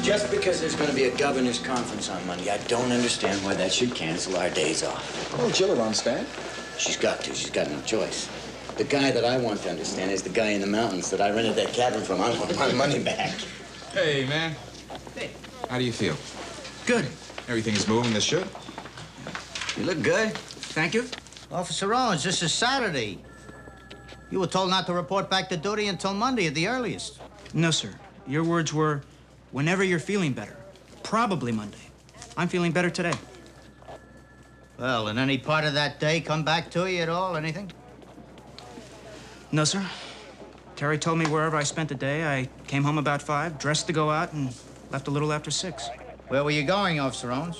Just because there's going to be a governor's conference on Monday, I don't understand why that should cancel our days off. Oh, Jill will understand. She's got to. She's got no choice. The guy that I want to understand is the guy in the mountains that I rented that cabin from. I want my money back. Hey, man. Hey. How do you feel? Good. Everything is moving as should? You look good. Thank you. Officer Owens, this is Saturday. You were told not to report back to duty until Monday at the earliest. No, sir. Your words were, whenever you're feeling better. Probably Monday. I'm feeling better today. Well, in any part of that day come back to you at all, anything? No, sir. Terry told me wherever I spent the day, I came home about 5, dressed to go out, and left a little after 6. Where were you going, Officer Owens?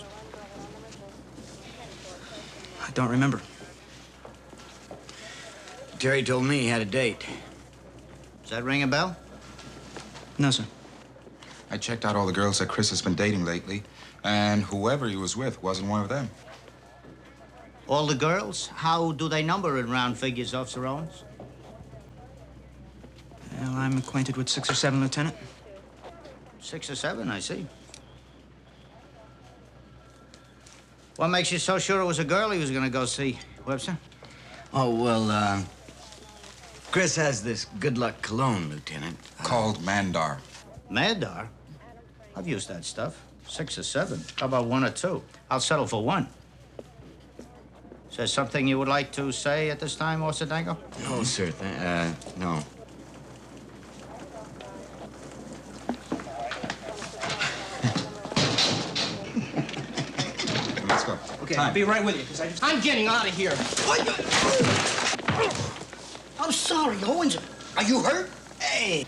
I don't remember. Terry told me he had a date. Does that ring a bell? No, sir. I checked out all the girls that Chris has been dating lately, and whoever he was with wasn't one of them. All the girls? How do they number in round figures, Officer Owens? Well, I'm acquainted with 6 or 7, Lieutenant. 6 or 7, I see. What makes you so sure it was a girl he was gonna go see, Webster? Oh, well, Chris has this good luck cologne, Lieutenant. Called Mandar. Madar? I've used that stuff. 6 or 7. How about 1 or 2? I'll settle for 1. Is there something you would like to say at this time, Officer Dango? No, sir. No. Let's go. Okay, Time. I'll be right with you, because I just... I'm getting out of here. I'm sorry, Owens. Are you hurt? Hey!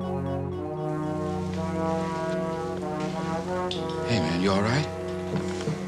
Hey, man, you all right?